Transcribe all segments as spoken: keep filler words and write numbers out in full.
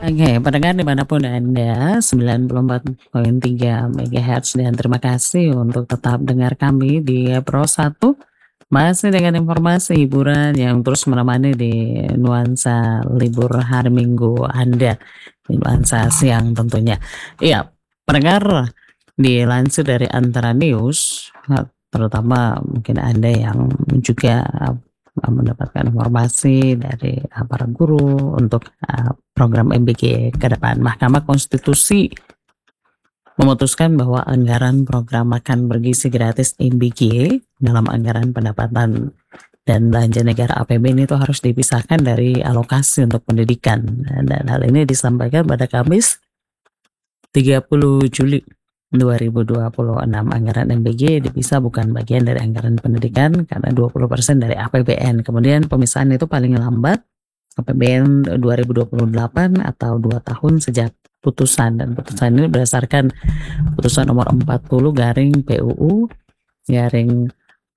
Oke, pendengar dimanapun Anda, sembilan puluh empat koma tiga megahertz dan terima kasih untuk tetap dengar kami di Pro satu, masih dengan informasi hiburan yang terus menemani di nuansa libur hari Minggu Anda, di nuansa siang tentunya. Iya, pendengar, dilansir dari Antara News, eee, terutama mungkin Anda yang juga, eee, mendapatkan informasi dari, eee, para guru untuk, eee, program M B G ke depan. Mahkamah Konstitusi memutuskan bahwa anggaran program makan bergizi gratis M B G dalam anggaran pendapatan dan belanja negara A P B N itu harus dipisahkan dari alokasi untuk pendidikan, dan hal ini disampaikan pada Kamis tiga puluh Juli dua ribu dua puluh enam. Anggaran M B G dipisah bukan bagian dari anggaran pendidikan karena dua puluh persen dari A P B N. Kemudian pemisahan itu paling lambat A P B N dua ribu dua puluh delapan atau dua tahun sejak putusan, dan putusan ini berdasarkan putusan nomor empat puluh garing P U U garing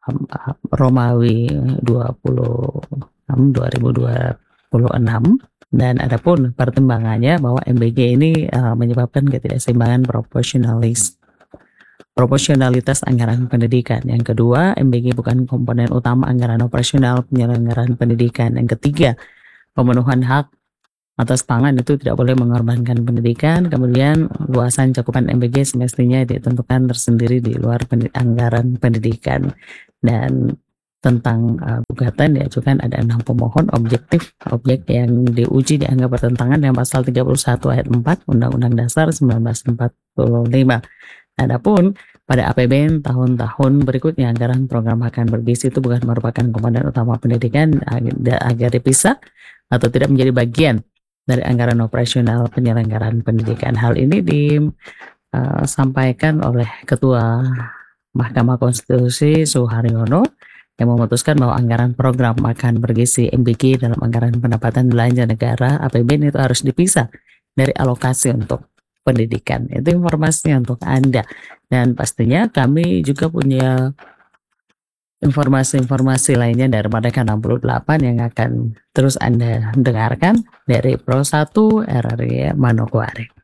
Romawi dua puluh enam dua ribu dua puluh enam, dan adapun pertimbangannya bahwa M B G ini uh, menyebabkan ketidakseimbangan proporsionalis proporsionalitas anggaran pendidikan. Yang kedua, M B G bukan komponen utama anggaran operasional penyelenggaraan pendidikan. Yang ketiga, pemenuhan hak atas pangan itu tidak boleh mengorbankan pendidikan. Kemudian luasan cakupan M B G semestinya ditentukan tersendiri di luar pendi- anggaran pendidikan. Dan tentang uh, gugatan diajukan ada enam pemohon. Objektif objek yang diuji dianggap bertentangan dengan pasal tiga puluh satu ayat empat Undang-Undang Dasar seribu sembilan ratus empat puluh lima. Adapun pada A P B N tahun-tahun berikutnya, anggaran program makan bergizi itu bukan merupakan komponen utama pendidikan agar dipisah atau tidak menjadi bagian dari anggaran operasional penyelenggaraan pendidikan. Hal ini disampaikan uh, oleh Ketua Mahkamah Konstitusi Suharyono yang memutuskan bahwa anggaran program makan bergizi M B G dalam anggaran pendapatan belanja negara A P B N itu harus dipisah dari alokasi untuk pendidikan. Itu informasinya untuk Anda, dan pastinya kami juga punya informasi-informasi lainnya dari Merdeka enam puluh delapan yang akan terus Anda dengarkan dari Pro satu R R I Manokwari.